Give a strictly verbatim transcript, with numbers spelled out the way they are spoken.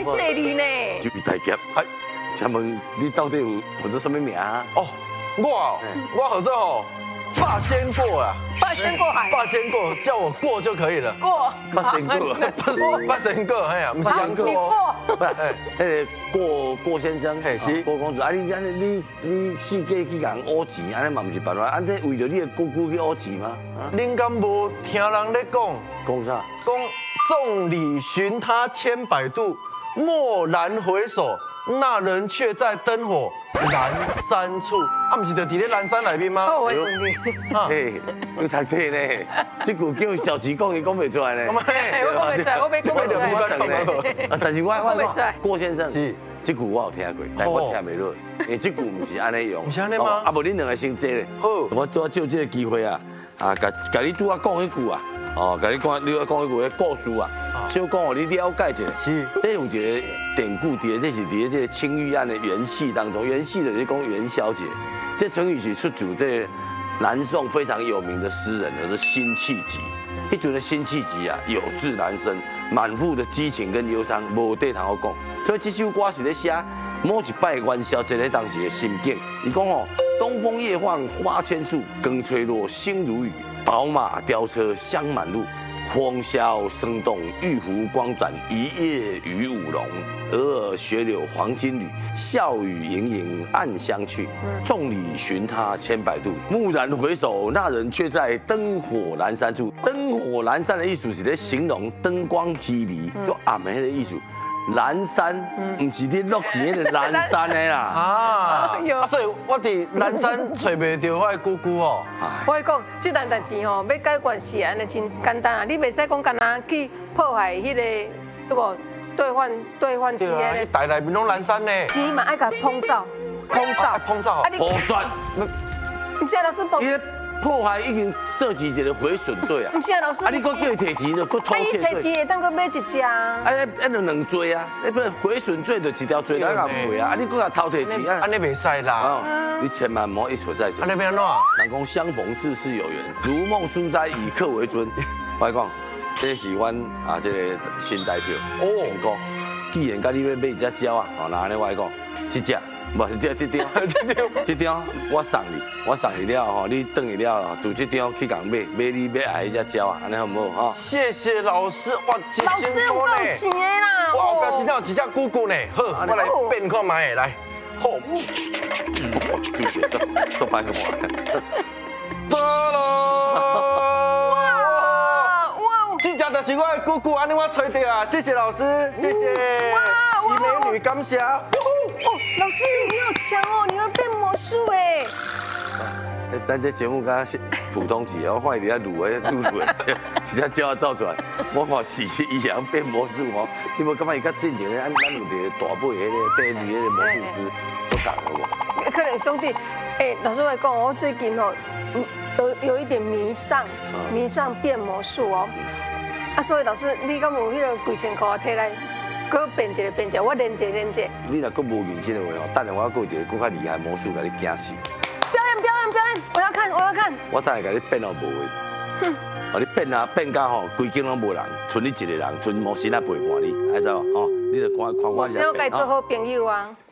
歹势你呢？ 就大劫，哎，请问你到底有或者什么名啊？ 哦，我哦我好做哦，霸先过啊， 霸先过海， 霸先过，叫我过就可以了。 过， 霸先过， 霸先过，哎呀，不是杨过你哦。 过， 不是，那个郭郭先生， 嘿是郭公子，啊，你安尼你你四界去共人讹钱，安尼嘛不是办法，安尼为了你的姑姑去讹钱吗？啊， 恁敢无听人咧讲？ 讲啥？ 讲众里寻他千百度，蓦然回首，那人却在灯火阑珊处。啊，不是就伫咧南山内面吗？ 哦，我问你， 啊， 嘿，你读册呢？这句叫小琪讲，伊讲袂出来呢。 咁啊哎，我讲袂出来，我没讲袂出来。 我等呢。啊，但是我我讲不出来郭先生是这句我有听过，但我听袂落，因为这句不是安尼用。 不是安尼吗啊，无恁两个先坐咧。 好我做借这个机会啊，啊，甲甲你拄啊讲迄句啊，哦，甲你讲，你要讲迄句的故事啊，小讲互你了解一下。 是， 这有一个典故，伫这是伫这个青玉案的元戏当中，元戏就是讲元宵节。这成语是出自这个南宋非常有名的诗人，就是辛弃疾。迄阵的辛弃疾啊，有志难伸，满腹的激情跟忧伤，无地通好讲。所以这首歌是咧写某一摆元宵节咧当时的心境。伊讲哦，东风夜放花千树，更吹落星如雨。宝马雕车香满路，风萧声动，玉壶光转，一夜鱼舞龙。蛾儿雪柳黄金缕，笑语盈盈暗香去。众里寻他千百度，蓦然回首，那人却在灯火阑珊处。灯火阑珊的意思是咧形容灯光稀微，就暗的迄个意思。蓝山，唔是你落钱的蓝山的啦。 啊， 有啊，所以我伫南山找袂到我的姑姑哦。 我跟你讲，这单代志吼，要解决是安尼真简单啊！你袂使讲干那去破坏迄个那个兑换兑换机对啊， 的台内面拢南山呢。 钱嘛，爱甲碰走，碰走啊，碰走啊，你破算， 唔是啊，老师碰， 伊咧破坏已经涉及一个毁损罪啊。 唔是啊，老师， 啊，你搁叫伊提钱，就搁偷啊，伊窃罪。 提钱会当搁买一只啊， 啊，那那就两罪啊，那不是毁损罪就一条罪来甲赔啊。啊，你搁甲偷提钱啊安？尼袂使啦。 哦，你千万莫一错再错安。尼要安怎？ 人讲相逢自是有缘，如梦书斋以客为尊。我讲，这是阮啊这个新代表哦请讲，既然甲你要买一只鸟啊，哦，那安尼我讲，这只。不是这这张，这张我送你，我送你了吼，你等去了后，就这张去共买，买你要爱迄只鸟啊，安尼好唔好哈？ 谢谢老师，哇，一老师千有够多呢。 钱的啦， 哇，我哦刚真正有一只姑姑呢。好，我来变看卖的来。好， 就是做做白话。 走喽。 哇哇， 这只就是我的姑姑，安尼我找到啊，谢谢老师，谢谢。 哇喜美女感谢。 哦，老师你好强哦，你会变魔术哎。 咱这节目敢普通级，我看伊伫遐录的录录的，直接叫我照出来。我看喜气一样变魔术哦，你无感觉伊较正经的，咱咱有一个大尾迄个第二迄个魔术师做讲的无？ 可能兄弟，哎，老师我讲，我最近哦，嗯有有一点迷上迷上变魔术哦。啊，所以老师，你敢有迄个几千块摕来，搁变一个变一个，我练一个练一个。 你若佫无认真的话哦，等下我佫有一个佫较厉害的魔术，甲你惊死。 表演表演表演，我要看我要看。 我等下甲你变到无位，哼，哦你变啊变到吼，规间拢无人，剩你一个人，剩魔神啊陪伴你，爱知无？吼，你就看看我我是要跟你做好朋友啊。